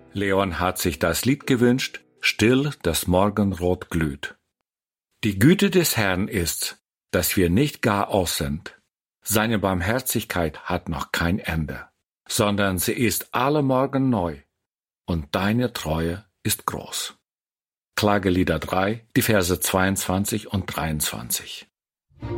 Leon hat sich das Lied gewünscht, Still das Morgenrot glüht. Die Güte des Herrn ist, dass wir nicht gar aus sind. Seine Barmherzigkeit hat noch kein Ende, sondern sie ist alle Morgen neu, und deine Treue ist groß. Klagelieder 3, die Verse 22 und 23.